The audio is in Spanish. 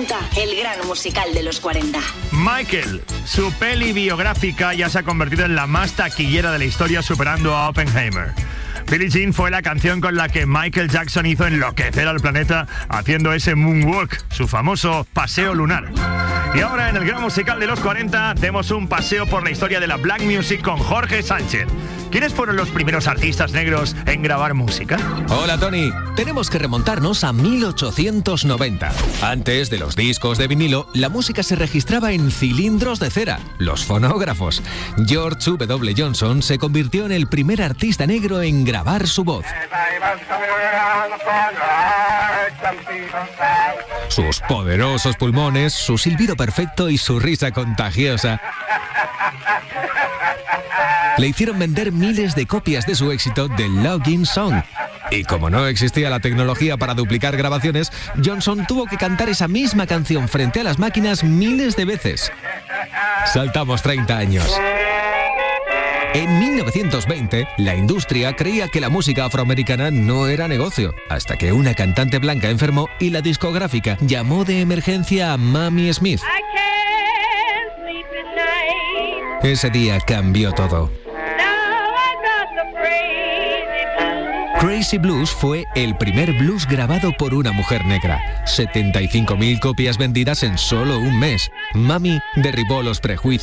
40, el gran musical de los 40. Michael, su peli biográfica ya se ha convertido en la más taquillera de la historia, superando a Oppenheimer. Billie Jean fue la canción con la que Michael Jackson hizo enloquecer al planeta haciendo ese moonwalk, su famoso paseo lunar. Y ahora en el gran musical de los 40 demos un paseo por la historia de la Black Music con Jorge Sánchez. ¿Quiénes fueron los primeros artistas negros en grabar música? Hola Tony, tenemos que remontarnos a 1890. Antes de los discos de vinilo, la música se registraba en cilindros de cera, los fonógrafos. George W. Johnson se convirtió en el primer artista negro en grabar su voz. Sus poderosos pulmones, su silbido perfecto y su risa contagiosa le hicieron vender miles de copias de su éxito The Login Song. Y como no existía la tecnología para duplicar grabaciones, Johnson tuvo que cantar esa misma canción frente a las máquinas miles de veces. Saltamos 30 años. En 1920, la industria creía que la música afroamericana no era negocio, hasta que una cantante blanca enfermó y la discográfica llamó de emergencia a Mamie Smith. Ese día cambió todo. Crazy Blues fue el primer blues grabado por una mujer negra. 75.000 copias vendidas en solo un mes. Mamie derribó los prejuicios